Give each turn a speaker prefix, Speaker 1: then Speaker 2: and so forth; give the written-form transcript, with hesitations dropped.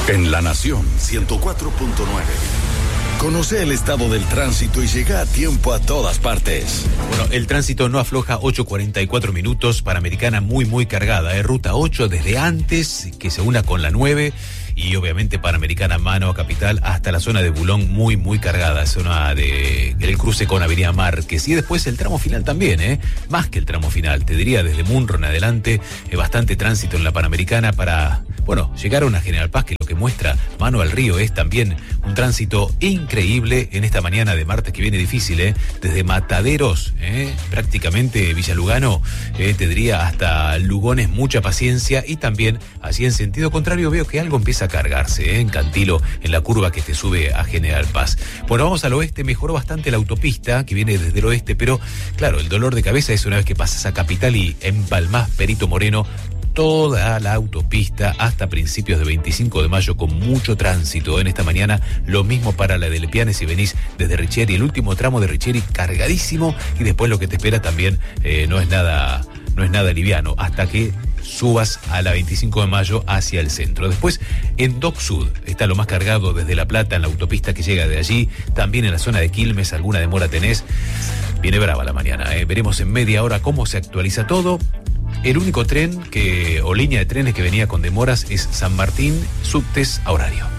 Speaker 1: En La Nación 104.9. Conoce el estado del tránsito y llega a tiempo a todas partes.
Speaker 2: Bueno, el tránsito no afloja, 8:44 minutos, Panamericana muy cargada, Ruta 8 desde antes que se una con la 9 y obviamente Panamericana mano a Capital hasta la zona de Bulón muy cargada, zona del cruce con Avenida Márquez y después el tramo final también, más que el tramo final, te diría desde Munro en adelante, bastante tránsito en la Panamericana para, llegar a una General Paz que lo que muestra mano al río es también un tránsito increíble en esta mañana de martes que viene difícil, desde Mataderos, prácticamente Villa Lugano, te diría hasta Lugones, mucha paciencia y también así en sentido contrario veo que algo empieza a cargarse, en Cantilo, en la curva que te sube a General Paz. Bueno, vamos al oeste, mejoró bastante la autopista que viene desde el oeste, pero claro, el dolor de cabeza es una vez que pasas a Capital y empalmás Perito Moreno, toda la autopista hasta principios de 25 de mayo con mucho tránsito en esta mañana, lo mismo para la de Lepiane si venís desde Richeri, el último tramo de Richeri cargadísimo y después lo que te espera también no es nada liviano hasta que subas a la 25 de mayo hacia el centro. Después en Dock Sud está lo más cargado desde La Plata en la autopista que llega de allí, también en la zona de Quilmes alguna demora tenés, viene brava la mañana, veremos en media hora cómo se actualiza todo. El único tren o línea de trenes que venía con demoras es San Martín, subtes a horario.